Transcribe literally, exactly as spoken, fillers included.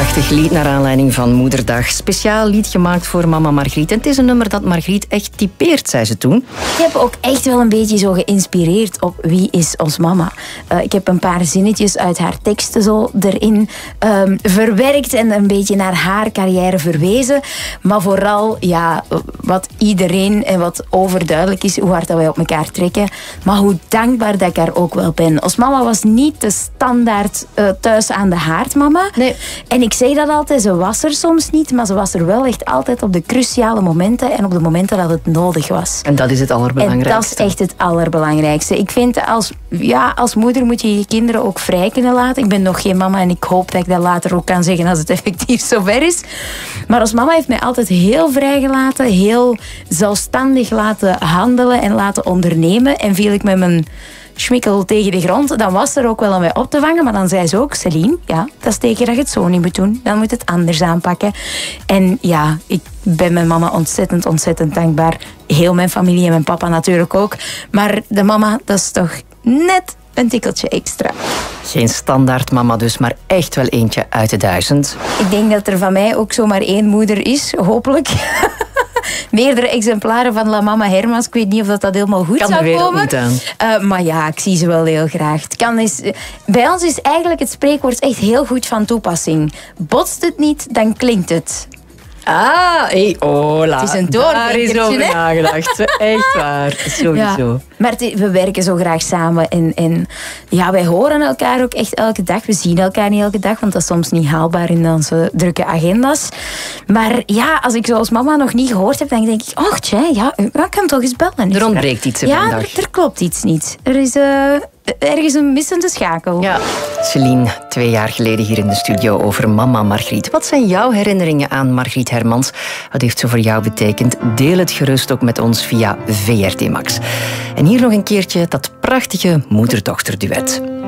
Prachtig lied naar aanleiding van Moederdag. Speciaal lied gemaakt voor mama Margriet. En het is een nummer dat Margriet echt typeert, zei ze toen. Ik heb ook echt wel een beetje zo geïnspireerd op wie is ons mama. Uh, ik heb een paar zinnetjes uit haar teksten zo erin um, verwerkt en een beetje naar haar carrière verwezen. Maar vooral, ja, wat iedereen en wat overduidelijk is, hoe hard dat wij op elkaar trekken. Maar hoe dankbaar dat ik haar ook wel ben. Ons mama was niet de standaard uh, thuis aan de haard mama. Nee. En ik zeg dat altijd, ze was er soms niet, maar ze was er wel echt altijd op de cruciale momenten en op de momenten dat het nodig was. En dat is het allerbelangrijkste. En dat is echt het allerbelangrijkste. Ik vind, als, ja, als moeder moet je je kinderen ook vrij kunnen laten. Ik ben nog geen mama en ik hoop dat ik dat later ook kan zeggen als het effectief zover is. Maar als mama heeft mij altijd heel vrijgelaten, heel zelfstandig laten handelen en laten ondernemen. En viel ik met mijn schmikkel tegen de grond, dan was er ook wel om mij op te vangen. Maar dan zei ze ook, Celine, ja, dat is teken dat je het zo niet moet doen. Dan moet je het anders aanpakken. En ja, ik ben mijn mama ontzettend, ontzettend dankbaar. Heel mijn familie en mijn papa natuurlijk ook. Maar de mama, dat is toch net een tikkeltje extra. Geen standaard mama dus, maar echt wel eentje uit de duizend. Ik denk dat er van mij ook zomaar één moeder is, hopelijk. Meerdere exemplaren van La Mama Hermans. Ik weet niet of dat, dat helemaal goed kan zou de komen. Niet aan. Uh, maar ja, ik zie ze wel heel graag. Het kan eens, bij ons is eigenlijk het spreekwoord echt heel goed van toepassing. Botst het niet, dan klinkt het. Ah, hey, hola. Het is een Daar is doordenkertje, over hè? nagedacht. Echt waar. Sowieso. Ja, maar het- we werken zo graag samen. En, en ja, wij horen elkaar ook echt elke dag. We zien elkaar niet elke dag, want dat is soms niet haalbaar in onze drukke agenda's. Maar ja, als ik zoals mama nog niet gehoord heb, dan denk ik, oh tja, ja, ik kan toch eens bellen. Er ontbreekt iets Ja, vandaag. er, er klopt iets niet. Er is uh, ergens een missende schakel. Ja. Celine, twee jaar geleden hier in de studio over mama Margriet. Wat zijn jouw herinneringen aan Margriet Hermans? Wat heeft ze voor jou betekend? Deel het gerust ook met ons via V R T Max. En hier nog een keertje dat prachtige moeder-dochter duet.